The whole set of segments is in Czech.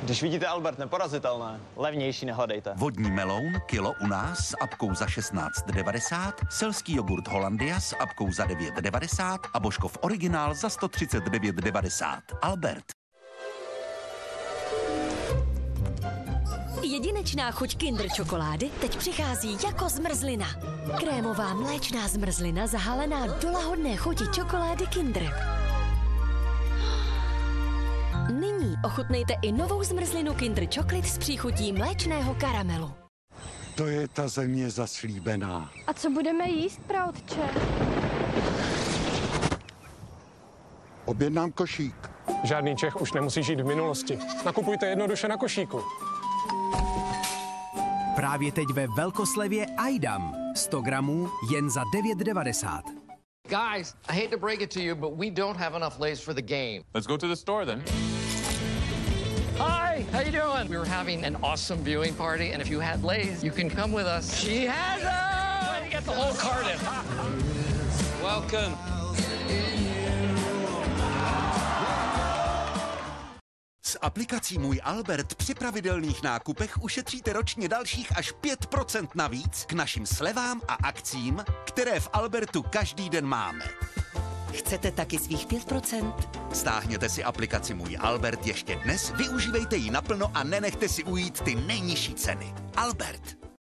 Když vidíte Albert neporazitelné, levnější nehledejte. Vodní meloun, kilo u nás s apkou za 16,90, selský jogurt Hollandia s apkou za 9,90 a Božkov originál za 139,90. Albert. Jedinečná chuť Kinder čokolády teď přichází jako zmrzlina. Krémová mléčná zmrzlina zahalená do lahodné chuti čokolády Kinder. Nyní ochutnejte i novou zmrzlinu Kinder Chocolate s příchutí mléčného karamelu. To je ta země zaslíbená. A co budeme jíst, praotče? Objednám košík. Žádný Čech už nemusí žít v minulosti. Nakupujte jednoduše na košíku. Právě teď ve velkoslevě Ajdam. 100 gramů jen za 9,90. Guys, I hate to break it to you, but we don't have enough Lay's for the game. Let's go to the store then. Hi, how you doing? We were having an awesome viewing party, and if you had Lay's, you can come with us. She has them! Trying to get the whole carton. Welcome. S aplikací Můj Albert při pravidelných nákupech ušetříte ročně dalších až 5% navíc k našim slevám a akcím, které v Albertu každý den máme. Chcete taky svých 5%? Stáhněte si aplikaci Můj Albert ještě dnes, využívejte ji naplno a nenechte si ujít ty nejnižší ceny. Albert.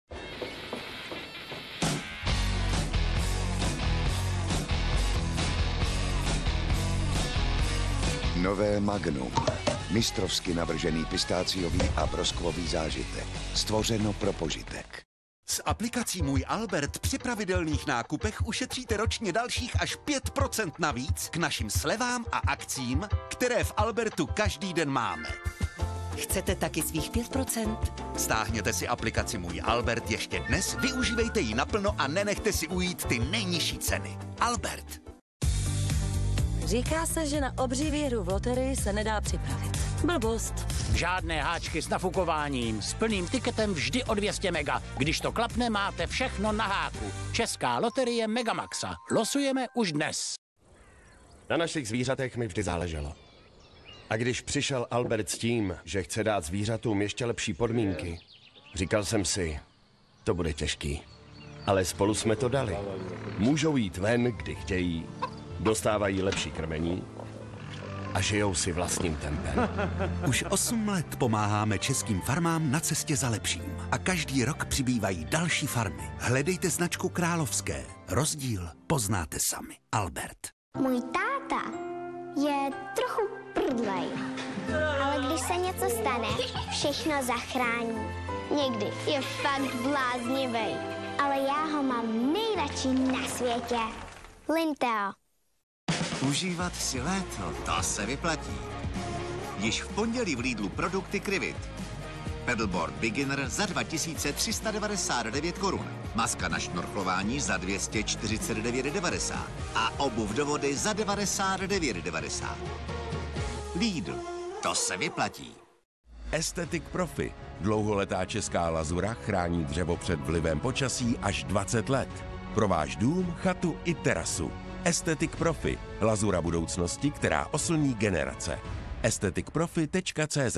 Nové Magnum. Mistrovsky navržený pistáciový a broskvový zážitek. Stvořeno pro požitek. S aplikací Můj Albert při pravidelných nákupech ušetříte ročně dalších až 5% navíc k našim slevám a akcím, které v Albertu každý den máme. Chcete taky svých 5%? Stáhněte si aplikaci Můj Albert ještě dnes, využívejte ji naplno a nenechte si ujít ty nejnižší ceny. Albert. Říká se, že na obří výhru v loterii se nedá připravit. Blbost. Žádné háčky s nafukováním, s plným tiketem vždy o 200 mega. Když to klapne, máte všechno na háku. Česká loterie Megamaxa. Losujeme už dnes. Na našich zvířatech mi vždy záleželo. A když přišel Albert s tím, že chce dát zvířatům ještě lepší podmínky, říkal jsem si, to bude těžký. Ale spolu jsme to dali. Můžou jít ven, kdy chtějí, dostávají lepší krmení a žijou si vlastním tempem. Už 8 let pomáháme českým farmám na cestě za lepším. A každý rok přibývají další farmy. Hledejte značku Královské. Rozdíl poznáte sami. Albert. Můj táta je trochu prdlej, ale když se něco stane, všechno zachrání. Někdy je fakt bláznivej, ale já ho mám nejradši na světě. Linteo. Užívat si léto, to se vyplatí. Již v pondělí v Lidlu produkty Krivit. Pedalboard Beginner za 2399 korun. Maska na šnorchlování za 249,90 a obuv do vody za 99,90. Lidl, to se vyplatí. Aesthetic Profi. Dlouholetá česká lazura chrání dřevo před vlivem počasí až 20 let. Pro váš dům, chatu i terasu. Aesthetic Profi. Lazura budoucnosti, která oslní generace. aestheticprofi.cz.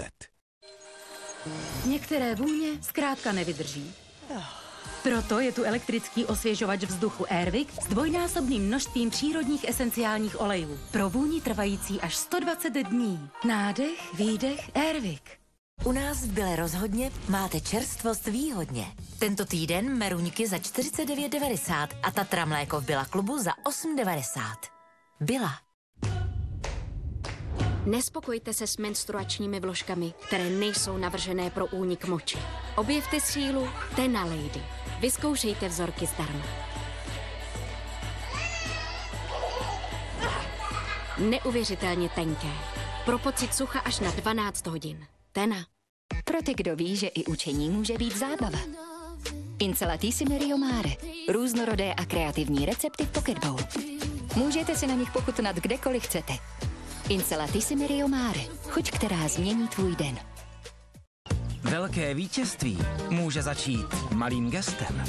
Některé vůně zkrátka nevydrží. Proto je tu elektrický osvěžovač vzduchu Airwick s dvojnásobným množstvím přírodních esenciálních olejů. Pro vůni trvající až 120 dní. Nádech, výdech, Airwick. U nás v Byle rozhodně máte čerstvost výhodně. Tento týden meruňky za 49,90 a Tatra mléko v Byla klubu za 8,90. Byla. Nespokojte se s menstruačními vložkami, které nejsou navržené pro únik moči. Objevte sílu Tena Lady. Vyzkoušejte vzorky zdarma. Neuvěřitelně tenké. Pro pocit sucha až na 12 hodin. Tena. Pro ty, kdo ví, že i učení může být zábava. Incelatissimi Rio Mare. Různorodé a kreativní recepty v Pocket Bowl. Můžete si na nich pochutnat kdekoliv chcete. Incelatissimi Rio Mare. Chuť, která změní tvůj den. Velké vítězství může začít malým gestem.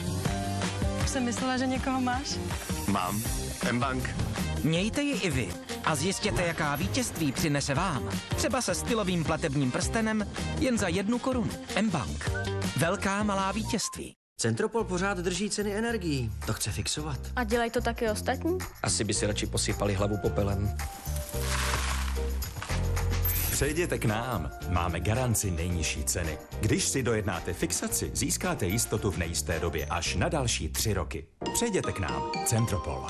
Už jsem myslela, že někoho máš. Mám. M-Bank. Mějte ji i vy. A zjistěte, jaká vítězství přinese vám. Třeba se stylovým platebním prstenem jen za 1 korunu. M-Bank. Velká malá vítězství. Centropol pořád drží ceny energií. To chce fixovat. A dělají to taky ostatní? Asi by si radši posypali hlavu popelem. Přejděte k nám. Máme garanci nejnižší ceny. Když si dojednáte fixaci, získáte jistotu v nejisté době až na další 3 roky. Přejděte k nám. Centropol.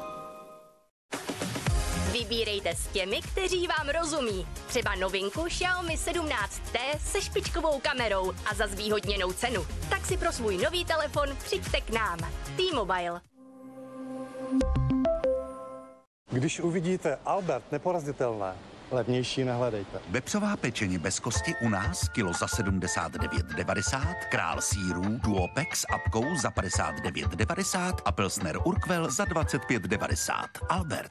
Vybírejte s těmi, kteří vám rozumí. Třeba novinku Xiaomi 17T se špičkovou kamerou a za zvýhodněnou cenu. Tak si pro svůj nový telefon přijďte k nám. T-Mobile. Když uvidíte Albert neporazitelné, levnější nehledejte. Vepřová pečeně bez kosti u nás kilo za 79,90, král sýrů Duopex s apkou za 59,90 a Pilsner Urquell za 25,90. Albert.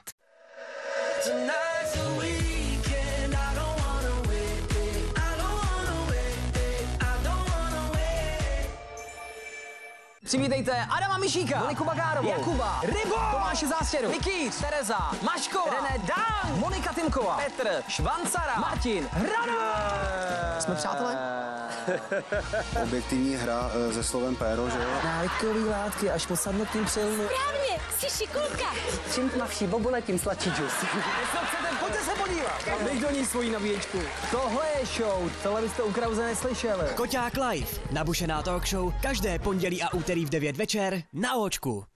Přivítejte Adama Mišíka, Moniku Bagárovou, Jakuba, Rybo, Tomáše Zástěru, Mikýř, Tereza, Maškova, René Dán, Monika Timková, Petr, Švancara, Martin, Hrana. Jsme přátelé? Objektivní hra se slovem péro, že jo? Návykový látky až po samotným přilnu. Správně, jsi šikulka. Čím tmavší bobule, tím sladší džus. Pojďte se podívat. Běž do ní svoji nabíječku. Tohle je show, tohle byste u Krause neslyšeli. Koťák Live. Nabušená talk show každé pondělí a úterý v 9 večer na Očku.